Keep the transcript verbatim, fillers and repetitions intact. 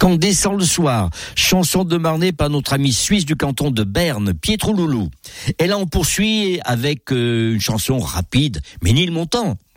Quand descend le soir, chanson de Marnay par notre ami suisse du canton de Berne, Pietro Loulou. Et là, on poursuit avec euh, une chanson rapide, mais Nil Montand.